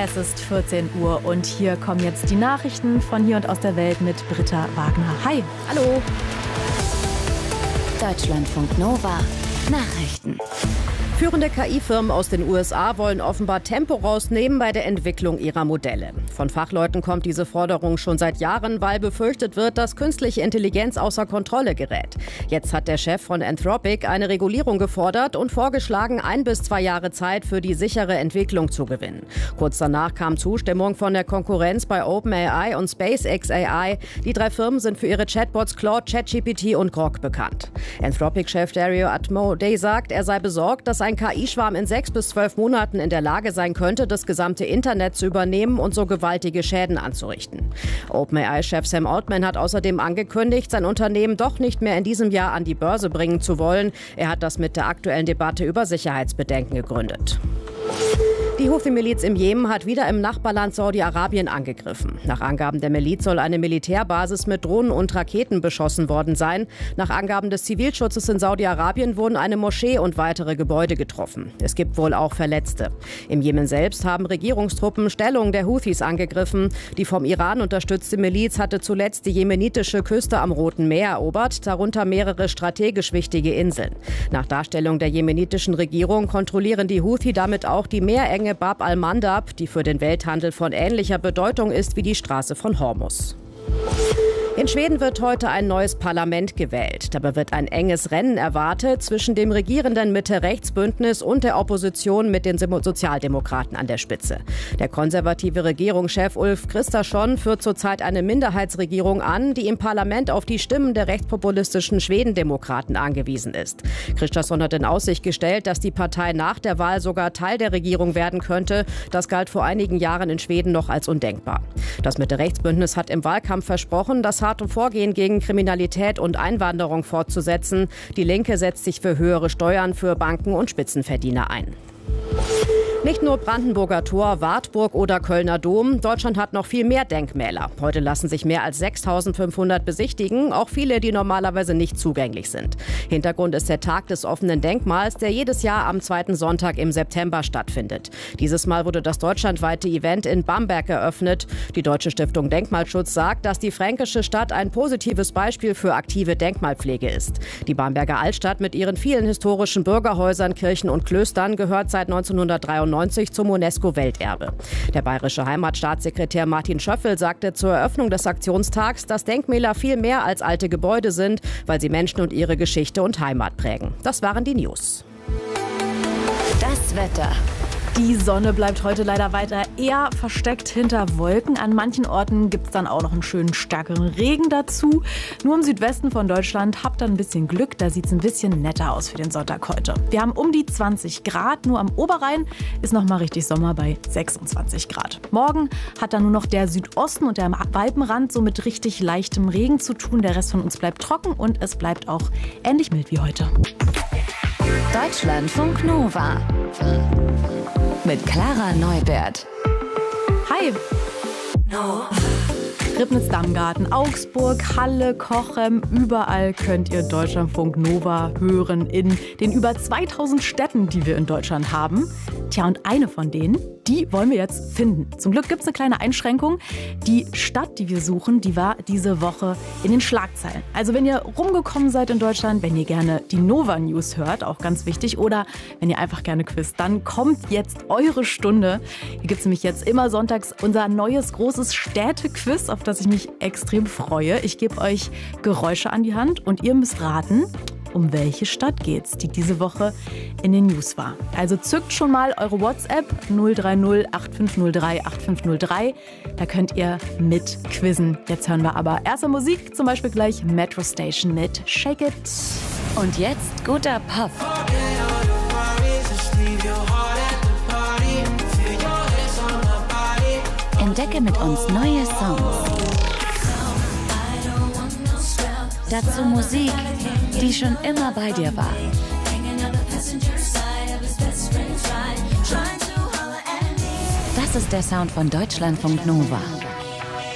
Es ist 14 Uhr und hier kommen jetzt die Nachrichten von hier und aus der Welt mit Britta Wagner. Hi, hallo. Deutschlandfunk Nova. Nachrichten. Führende KI-Firmen aus den USA wollen offenbar Tempo rausnehmen bei der Entwicklung ihrer Modelle. Von Fachleuten kommt diese Forderung schon seit Jahren, weil befürchtet wird, dass künstliche Intelligenz außer Kontrolle gerät. Jetzt hat der Chef von Anthropic eine Regulierung gefordert und vorgeschlagen, 1 bis 2 Jahre Zeit für die sichere Entwicklung zu gewinnen. Kurz danach kam Zustimmung von der Konkurrenz bei OpenAI und SpaceX AI. Die 3 Firmen sind für ihre Chatbots Claude, ChatGPT und Grok bekannt. Anthropic-Chef Dario Amodei sagt, er sei besorgt, dass ein KI-Schwarm in 6 bis 12 Monaten in der Lage sein könnte, das gesamte Internet zu übernehmen und so gewaltige Schäden anzurichten. OpenAI-Chef Sam Altman hat außerdem angekündigt, sein Unternehmen doch nicht mehr in diesem Jahr an die Börse bringen zu wollen. Er hat das mit der aktuellen Debatte über Sicherheitsbedenken gegründet. Die Houthi-Miliz im Jemen hat wieder im Nachbarland Saudi-Arabien angegriffen. Nach Angaben der Miliz soll eine Militärbasis mit Drohnen und Raketen beschossen worden sein. Nach Angaben des Zivilschutzes in Saudi-Arabien wurden eine Moschee und weitere Gebäude getroffen. Es gibt wohl auch Verletzte. Im Jemen selbst haben Regierungstruppen Stellungen der Houthis angegriffen. Die vom Iran unterstützte Miliz hatte zuletzt die jemenitische Küste am Roten Meer erobert, darunter mehrere strategisch wichtige Inseln. Nach Darstellung der jemenitischen Regierung kontrollieren die Houthi damit auch die Meerenge Bab al-Mandab, die für den Welthandel von ähnlicher Bedeutung ist wie die Straße von Hormuz. In Schweden wird heute ein neues Parlament gewählt. Dabei wird ein enges Rennen erwartet zwischen dem regierenden Mitte-Rechts-Bündnis und der Opposition mit den Sozialdemokraten an der Spitze. Der konservative Regierungschef Ulf Kristersson führt zurzeit eine Minderheitsregierung an, die im Parlament auf die Stimmen der rechtspopulistischen Schwedendemokraten angewiesen ist. Kristersson hat in Aussicht gestellt, dass die Partei nach der Wahl sogar Teil der Regierung werden könnte. Das galt vor einigen Jahren in Schweden noch als undenkbar. Das Mitte-Rechts-Bündnis hat im Wahlkampf versprochen, das harte Vorgehen gegen Kriminalität und Einwanderung fortzusetzen. Die Linke setzt sich für höhere Steuern für Banken und Spitzenverdiener ein. Nicht nur Brandenburger Tor, Wartburg oder Kölner Dom. Deutschland hat noch viel mehr Denkmäler. Heute lassen sich mehr als 6.500 besichtigen, auch viele, die normalerweise nicht zugänglich sind. Hintergrund ist der Tag des offenen Denkmals, der jedes Jahr am 2. Sonntag im September stattfindet. Dieses Mal wurde das deutschlandweite Event in Bamberg eröffnet. Die Deutsche Stiftung Denkmalschutz sagt, dass die fränkische Stadt ein positives Beispiel für aktive Denkmalpflege ist. Die Bamberger Altstadt mit ihren vielen historischen Bürgerhäusern, Kirchen und Klöstern gehört seit 1993 zum UNESCO-Welterbe. Der bayerische Heimatstaatssekretär Martin Schöffel sagte zur Eröffnung des Aktionstags, dass Denkmäler viel mehr als alte Gebäude sind, weil sie Menschen und ihre Geschichte und Heimat prägen. Das waren die News. Das Wetter. Die Sonne bleibt heute leider weiter eher versteckt hinter Wolken. An manchen Orten gibt es dann auch noch einen schönen stärkeren Regen dazu. Nur im Südwesten von Deutschland habt ihr ein bisschen Glück. Da sieht es ein bisschen netter aus für den Sonntag heute. Wir haben um die 20 Grad. Nur am Oberrhein ist noch mal richtig Sommer bei 26 Grad. Morgen hat dann nur noch der Südosten und der Alpenrand so mit richtig leichtem Regen zu tun. Der Rest von uns bleibt trocken und es bleibt auch ähnlich mild wie heute. Deutschlandfunk Nova. Mit Clara Neubert. Hi. Ribnitz-Dammgarten, Augsburg, Halle, Cochem, überall könnt ihr Deutschlandfunk Nova hören in den über 2000 Städten, die wir in Deutschland haben. Tja, und eine von denen, die wollen wir jetzt finden. Zum Glück gibt es eine kleine Einschränkung. Die Stadt, die wir suchen, die war diese Woche in den Schlagzeilen. Also wenn ihr rumgekommen seid in Deutschland, wenn ihr gerne die Nova News hört, auch ganz wichtig, oder wenn ihr einfach gerne quizt, dann kommt jetzt eure Stunde. Hier gibt es nämlich jetzt immer sonntags unser neues großes Städtequiz, auf das ich mich extrem freue. Ich gebe euch Geräusche an die Hand und ihr müsst raten, um welche Stadt geht's, die diese Woche in den News war. Also zückt schon mal eure WhatsApp 030 8503 8503. Da könnt ihr mit quizzen. Jetzt hören wir aber erste Musik, zum Beispiel gleich Metro Station mit Shake It. Und jetzt guter Pop. Entdecke mit uns neue Songs. Dazu Musik, die schon immer bei dir war. Das ist der Sound von Deutschlandfunk Nova.